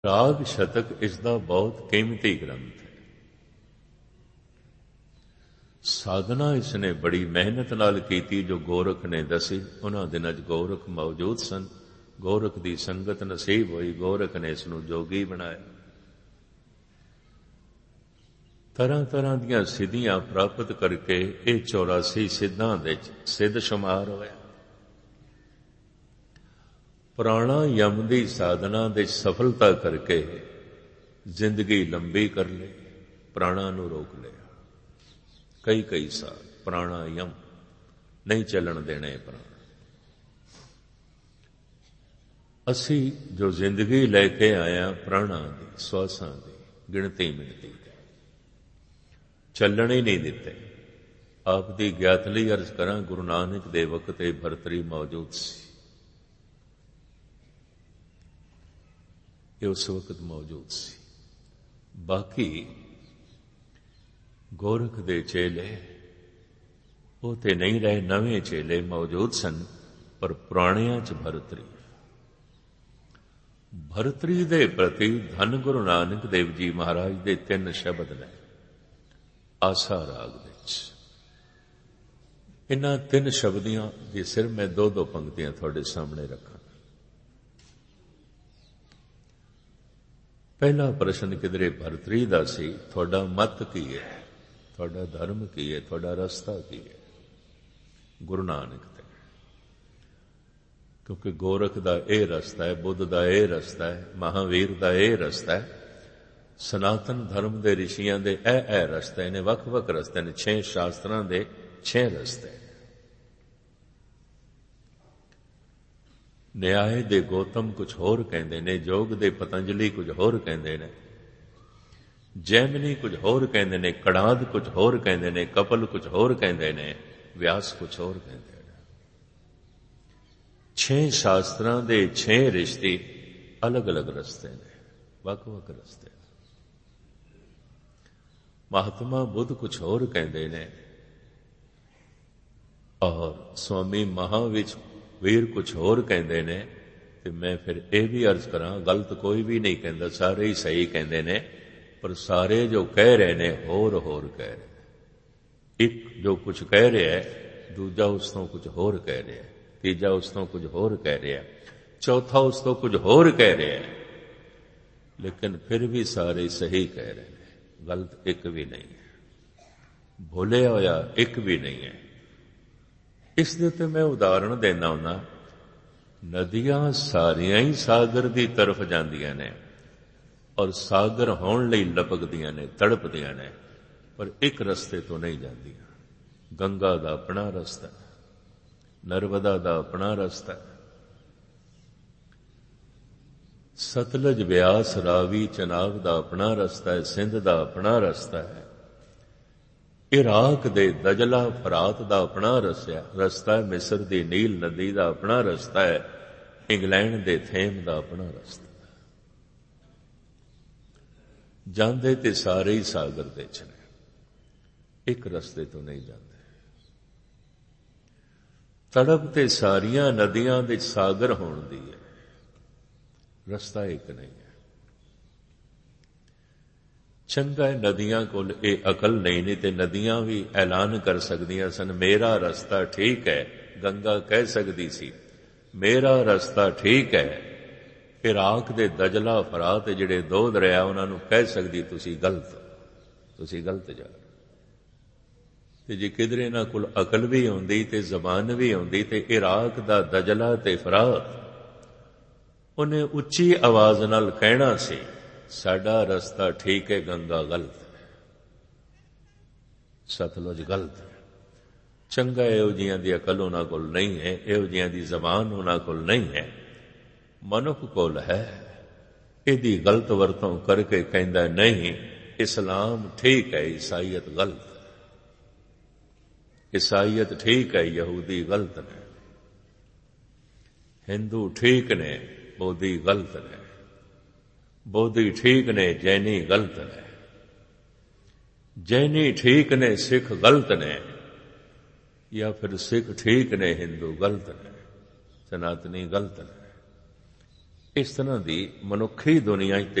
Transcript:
ਰਾਗ ਸ਼ਤਕ ਇਸ ਦਾ ਬਹੁਤ ਕੀਮਤੀ ਗ੍ਰੰਥ ਹੈ। ਸਾਧਨਾ ਇਸ ਨੇ ਬੜੀ ਮਿਹਨਤ ਨਾਲ ਕੀਤੀ ਜੋ ਗੋਰਖ ਨੇ ਦੱਸੀ। ਉਹਨਾਂ ਦਿਨਾਂ 'ਚ ਗੋਰਖ ਮੌਜੂਦ ਸਨ, ਗੋਰਖ ਦੀ ਸੰਗਤ ਨਸੀਬ ਹੋਈ, ਗੋਰਖ ਨੇ ਇਸ ਨੂੰ ਜੋਗੀ ਬਣਾਇਆ। ਤਰ੍ਹਾਂ ਤਰ੍ਹਾਂ ਦੀਆਂ ਸਿੱਧੀਆਂ ਪ੍ਰਾਪਤ ਕਰਕੇ ਇਹ 84 ਸਿੱਧਾਂ ਵਿੱਚ ਸਿੱਧ ਸ਼ੁਮਾਰ ਹੋਇਆ। ਪ੍ਰਾਣਾਯਾਮ ਦੀ ਸਾਧਨਾ ਦੇ ਸਫਲਤਾ ਕਰਕੇ ਜ਼ਿੰਦਗੀ ਲੰਬੀ ਕਰ ਲਈ, ਪ੍ਰਾਣਾ ਨੂੰ ਰੋਕ ਲਿਆ। ਕਈ ਸਾਲ ਪ੍ਰਾਣਾਯਾਮ ਨਹੀਂ ਚੱਲਣ ਦੇਣੇ ਪ੍ਰਾਣ। ਅਸੀਂ ਜੋ ਜ਼ਿੰਦਗੀ ਲੈ ਕੇ ਆਇਆ ਪ੍ਰਾਣਾਂ ਦੀ, ਸਵਾਸਾਂ ਦੀ ਗਿਣਤੀ ਮਿਣਤੀ ਚੱਲਣ ਹੀ ਨਹੀਂ ਦਿੱਤੇ। ਆਪ ਦੀ ਗਿਆਤ ਲਈ ਅਰਜ਼ ਕਰਾਂ, ਗੁਰੂ ਨਾਨਕ ਦੇ ਵਕਤ ਇਹ ਭਰਤਰੀ ਮੌਜੂਦ ਸੀ। ਇਹ ਉਸ ਵਕਤ ਮੌਜੂਦ ਸੀ। ਬਾਕੀ ਗੋਰਖ ਦੇ ਚੇਲੇ ਉਹ ਤੇ ਨਹੀਂ ਰਹੇ, ਨਵੇਂ ਚੇਲੇ ਮੌਜੂਦ ਸਨ, ਪਰ ਪੁਰਾਣਿਆਂ 'ਚ ਭਰਤਰੀ ਦੇ ਪ੍ਰਤੀ ਧੰਨ ਗੁਰੂ ਨਾਨਕ ਦੇਵ ਜੀ ਮਹਾਰਾਜ ਦੇ 3 ਸ਼ਬਦ ਨੇ ਆਸਾ ਰਾਗ ਵਿੱਚ। ਇਹਨਾਂ 3 ਸ਼ਬਦੀਆਂ ਦੇ ਸਿਰ ਮੈਂ 2 ਪੰਕਤੀਆਂ ਤੁਹਾਡੇ ਸਾਹਮਣੇ ਰੱਖਾਂ। ਪਹਿਲਾ ਪ੍ਰਸ਼ਨ ਕਿਧਰੇ ਭਰਤਰੀ ਦਾ ਸੀ, ਤੁਹਾਡਾ ਮਤ ਕੀ ਹੈ, ਤੁਹਾਡਾ ਧਰਮ ਕੀ ਹੈ, ਤੁਹਾਡਾ ਰਸਤਾ ਕੀ ਹੈ ਗੁਰੂ ਨਾਨਕ ਤੇ। ਕਿਉਂਕਿ ਗੋਰਖ ਦਾ ਇਹ ਰਸਤਾ ਹੈ, ਬੁੱਧ ਦਾ ਇਹ ਰਸਤਾ ਹੈ, ਮਹਾਵੀਰ ਦਾ ਇਹ ਰਸਤਾ ਹੈ, ਸਨਾਤਨ ਧਰਮ ਦੇ ਰਿਸ਼ੀਆਂ ਦੇ ਇਹ ਰਸਤੇ ਨੇ, ਵੱਖ-ਵੱਖ ਰਸਤੇ ਨੇ, 6 ਸ਼ਾਸਤਰਾਂ ਦੇ 6 ਰਸਤੇ। ਨਿਆਏ ਦੇ ਗੌਤਮ ਕੁਝ ਹੋਰ ਕਹਿੰਦੇ ਨੇ, ਯੋਗ ਦੇ ਪਤੰਜਲੀ ਕੁਝ ਹੋਰ ਕਹਿੰਦੇ ਨੇ, ਜੈਮਨੀ ਕੁਝ ਹੋਰ ਕਹਿੰਦੇ ਨੇ, ਕੜਾਦ ਕੁਝ ਹੋਰ ਕਹਿੰਦੇ ਨੇ, ਕਪਲ ਕੁਝ ਹੋਰ ਕਹਿੰਦੇ ਨੇ, ਵਿਆਸ ਕੁਝ ਹੋਰ ਕਹਿੰਦੇ ਨੇ। 6 ਸ਼ਾਸਤਰਾਂ ਦੇ 6 ਰਿਸ਼ਤੇ ਅਲੱਗ-ਅਲੱਗ ਰਸਤੇ ਨੇ, ਵੱਖ-ਵੱਖ ਰਸਤੇ। ਮਹਾਤਮਾ ਬੁੱਧ ਕੁਝ ਹੋਰ ਕਹਿੰਦੇ ਨੇ ਔਰ ਸਵਾਮੀ ਮਹਾਵੀਰ ਕੁਝ ਹੋਰ ਕਹਿੰਦੇ ਨੇ। ਤੇ ਮੈਂ ਫਿਰ ਇਹ ਵੀ ਅਰਜ਼ ਕਰਾਂ, ਗਲਤ ਕੋਈ ਵੀ ਨਹੀਂ ਕਹਿੰਦਾ, ਸਾਰੇ ਹੀ ਸਹੀ ਕਹਿੰਦੇ ਨੇ, ਪਰ ਸਾਰੇ ਜੋ ਕਹਿ ਰਹੇ ਨੇ ਹੋਰ ਕਹਿ ਰਹੇ ਨੇ। ਇੱਕ ਜੋ ਕੁਝ ਕਹਿ ਰਿਹਾ ਹੈ, ਦੂਜਾ ਉਸ ਤੋਂ ਕੁਝ ਹੋਰ ਕਹਿ ਰਿਹਾ, ਤੀਜਾ ਉਸ ਤੋਂ ਕੁਝ ਹੋਰ ਕਹਿ ਰਿਹਾ, ਚੌਥਾ ਉਸ ਤੋਂ ਕੁਝ ਹੋਰ ਕਹਿ ਰਿਹਾ, ਲੇਕਿਨ ਫਿਰ ਵੀ ਸਾਰੇ ਸਹੀ ਕਹਿ ਰਹੇ ਨੇ। ਗਲਤ ਇੱਕ ਵੀ ਨਹੀਂ ਹੈ, ਭੁੱਲਿਆ ਹੋਇਆ ਇੱਕ ਵੀ ਨਹੀਂ ਹੈ। ਇਸ ਦੇ ਉੱਤੇ ਮੈਂ ਉਦਾਹਰਣ ਦੇਣਾ ਹੁੰਦਾ, ਨਦੀਆਂ ਸਾਰੀਆਂ ਹੀ ਸਾਗਰ ਦੀ ਤਰਫ ਜਾਂਦੀਆਂ ਨੇ ਔਰ ਸਾਗਰ ਹੋਣ ਲਈ ਲਪਕਦੀਆਂ ਨੇ, ਤੜਪਦੀਆਂ ਨੇ, ਪਰ ਇੱਕ ਰਸਤੇ ਤੋਂ ਨਹੀਂ ਜਾਂਦੀਆਂ। ਗੰਗਾ ਦਾ ਆਪਣਾ ਰਸਤਾ, ਨਰਮਦਾ ਦਾ ਆਪਣਾ ਰਸਤਾ, ਸਤਲੁਜ ਬਿਆਸ ਰਾਵੀ ਚਨਾਬ ਦਾ ਆਪਣਾ ਰਸਤਾ ਹੈ, ਸਿੰਧ ਦਾ ਆਪਣਾ ਰਸਤਾ ਹੈ, ਇਰਾਕ ਦੇ ਦਜਲਾ ਫਰਾਤ ਦਾ ਆਪਣਾ ਰਸਤਾ ਹੈ, ਮਿਸਰ ਦੀ ਨੀਲ ਨਦੀ ਦਾ ਆਪਣਾ ਰਸਤਾ ਹੈ, ਇੰਗਲੈਂਡ ਦੇ ਥੇਮ ਦਾ ਆਪਣਾ ਰਸਤਾ। ਜਾਂਦੇ ਤੇ ਸਾਰੇ ਹੀ ਸਾਗਰ ਦੇ ਚ ਨੇ, ਇੱਕ ਰਸਤੇ ਤੋਂ ਨਹੀਂ ਜਾਂਦੇ। ਤੜਪ ਤੇ ਸਾਰੀਆਂ ਨਦੀਆਂ ਵਿੱਚ ਸਾਗਰ ਹੋਣ ਦੀ ਹੈ, ਰਸਤਾ ਇੱਕ ਨਹੀਂ ਹੈ। ਚੰਗਾ ਹੈ ਨਦੀਆਂ ਕੋਲ ਇਹ ਅਕਲ ਨਹੀਂ ਤੇ ਨਦੀਆਂ ਵੀ ਐਲਾਨ ਕਰ ਸਕਦੀਆਂ ਸਨ, ਮੇਰਾ ਰਸਤਾ ਠੀਕ ਹੈ। ਗੰਗਾ ਕਹਿ ਸਕਦੀ ਸੀ ਮੇਰਾ ਰਸਤਾ ਠੀਕ ਹੈ। ਇਰਾਕ ਦੇ ਦਜਲਾ ਫਰਾਤ ਜਿਹੜੇ 2 ਦਰਿਆ, ਉਹਨਾਂ ਨੂੰ ਕਹਿ ਸਕਦੀ ਤੁਸੀਂ ਗਲਤ ਜਾ। ਤੇ ਜੇ ਕਿਧਰੇ ਇਹਨਾਂ ਕੋਲ ਅਕਲ ਵੀ ਹੁੰਦੀ ਤੇ ਜ਼ਬਾਨ ਵੀ ਹੁੰਦੀ ਤੇ ਇਰਾਕ ਦਾ ਦਜਲਾ ਤੇ ਫਰਾਤ ਉਹਨੇ ਉੱਚੀ ਆਵਾਜ਼ ਨਾਲ ਕਹਿਣਾ ਸੀ ਸਾਡਾ ਰਸਤਾ ਠੀਕ ਹੈ, ਗੰਗਾ ਗਲਤ ਹੈ, ਸਤਲੁਜ ਗਲਤ ਹੈ। ਚੰਗਾ ਇਹੋ ਜਿਹੀਆਂ ਦੀ ਅਕਲ ਉਹਨਾਂ ਕੋਲ ਨਹੀਂ ਹੈ, ਇਹੋ ਜਿਹੀਆਂ ਦੀ ਜ਼ਬਾਨ ਉਹਨਾਂ ਕੋਲ ਨਹੀਂ ਹੈ। ਮਨੁੱਖ ਕੋਲ ਹੈ, ਇਹਦੀ ਗਲਤ ਵਰਤੋਂ ਕਰਕੇ ਕਹਿੰਦਾ ਨਹੀਂ ਇਸਲਾਮ ਠੀਕ ਹੈ, ਈਸਾਈਅਤ ਗਲਤ ਹੈ, ਈਸਾਈਅਤ ਠੀਕ ਹੈ, ਯਹੂਦੀ ਗਲਤ ਨੇ, ਹਿੰਦੂ ਠੀਕ ਨੇ, ਬੋਧੀ ਗਲਤ ਨੇ, ਬੋਧੀ ਠੀਕ ਨੇ, ਜੈਨੀ ਗਲਤ ਨੇ, ਜੈਨੀ ਠੀਕ ਨੇ, ਸਿੱਖ ਗਲਤ ਨੇ, ਜਾਂ ਫਿਰ ਸਿੱਖ ਠੀਕ ਨੇ, ਹਿੰਦੂ ਗਲਤ ਨੇ, ਸਨਾਤਨੀ ਗਲਤ ਨੇ। ਇਸ ਤਰ੍ਹਾਂ ਦੀ ਮਨੁੱਖੀ ਦੁਨੀਆ 'ਚ